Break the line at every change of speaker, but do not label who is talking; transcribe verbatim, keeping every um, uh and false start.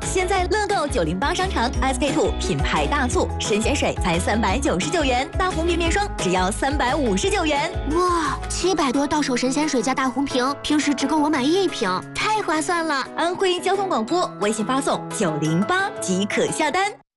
现在乐购九零八商城 S K two 品牌大促，神仙水才三百九十九元，大红瓶面霜只要三百五十九元。
哇，七百多到手神仙水加大红瓶，平时只够我买一瓶，太划算了！
安徽交通广播微信发送九零八即可下单。